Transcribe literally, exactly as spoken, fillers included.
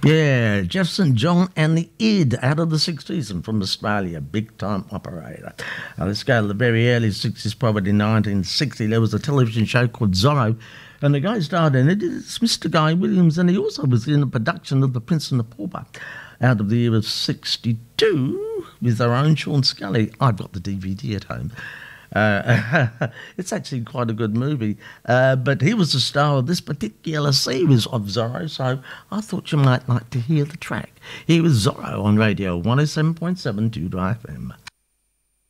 Yeah, Jeff Saint John and the Id out of the sixties and from Australia, big time operator. Uh, let's go to the very early sixties, probably nineteen sixty. There was a television show called Zorro, and the guy starred in it is Mister Guy Williams, and he also was in the production of The Prince and the Pauper out of the year of sixty-two with our own Sean Scully. I've got the D V D at home. Uh, it's actually quite a good movie, uh, but he was the star of this particular series of Zorro, so I thought you might like to hear the track. Here was Zorro on Radio one oh seven point seven Judah F M.